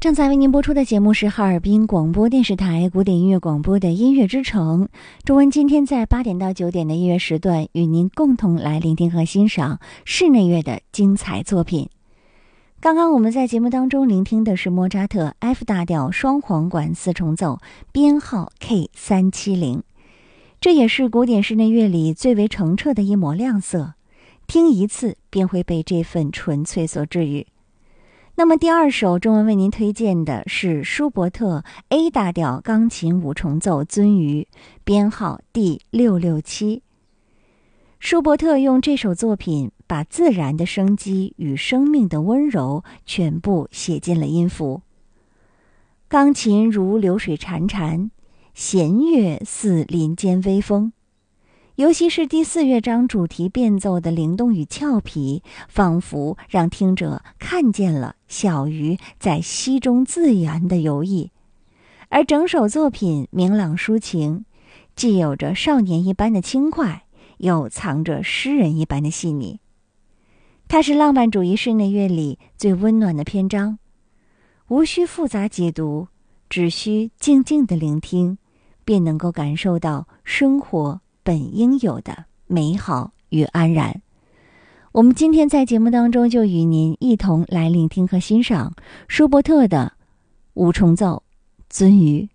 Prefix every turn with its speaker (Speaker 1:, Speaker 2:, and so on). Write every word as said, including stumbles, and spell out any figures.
Speaker 1: 正在为您播出的节目是哈尔滨广播电视台古典音乐广播的音乐之城。中文今天在八点到九点的音乐时段，与您共同来聆听和欣赏室内乐的精彩作品。刚刚我们在节目当中聆听的是莫扎特 F 大调双簧管四重奏，编号 K 三七零，这也是古典室内乐里最为澄澈的一抹亮色，听一次便会被这份纯粹所治愈。那么第二首中文为您推荐的是舒伯特 A 大调钢琴五重奏鳟鱼，编号第六六七。舒伯特用这首作品把自然的生机与生命的温柔全部写进了音符。钢琴如流水潺潺，弦乐似林间微风，尤其是第四乐章主题变奏的灵动与俏皮，仿佛让听者看见了小鱼在溪中自然的游弋。而整首作品明朗抒情，既有着少年一般的轻快，又藏着诗人一般的细腻。它是浪漫主义室内乐里最温暖的篇章，无需复杂解读，只需静静的聆听，便能够感受到生活本应有的美好与安然。我们今天在节目当中就与您一同来聆听和欣赏舒伯特的五重奏鳟鱼。